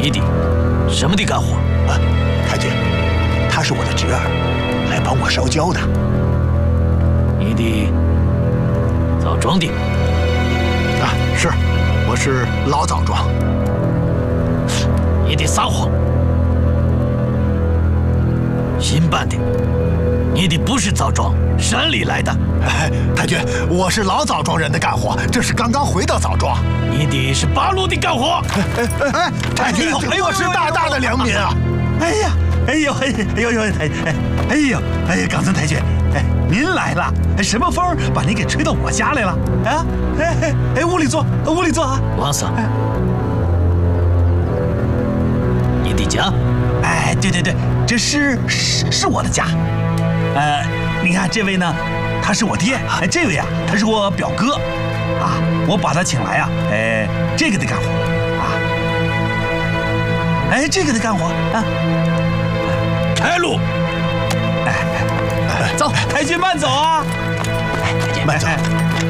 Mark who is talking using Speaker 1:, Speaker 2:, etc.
Speaker 1: 你的什么的干活？
Speaker 2: 啊，太君，他是我的侄儿，来帮我烧焦的。
Speaker 1: 你的枣庄的？
Speaker 2: 啊，是，我是老枣庄。
Speaker 1: 你的撒谎！新办的，你的不是枣庄，山里来的。
Speaker 2: 哎，太君，我是老枣庄人的干活，这是刚刚回到枣庄。
Speaker 1: 你的是八路的干活。
Speaker 2: 哎，太君，我是大大的良民啊！
Speaker 3: 哎呀，哎呦，冈村太君，哎，您来了，什么风把您给吹到我家来了？啊，哎，屋里坐，屋里坐啊。
Speaker 1: 王桑，你的家？
Speaker 3: 哎，对，这是我的家。你看这位呢，他是我爹；这位啊，他是我表哥。啊，我把他请来啊，这个得干活啊，这个得干活啊。
Speaker 1: 开路！
Speaker 3: 走，太君慢走啊！
Speaker 2: 慢走。